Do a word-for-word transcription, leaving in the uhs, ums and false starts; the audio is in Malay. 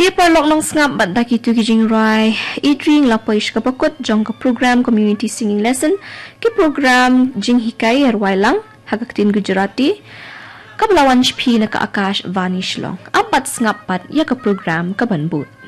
Ti parlok nang ngap bat daki tu ki jing rai idring lapoish ka pakot jong ka program community singing lesson ki program jing hikai herwai lang hagaktin Gujarati kablawan shpi na ka akash vanish long apat ngap pat ya ka program ka banbut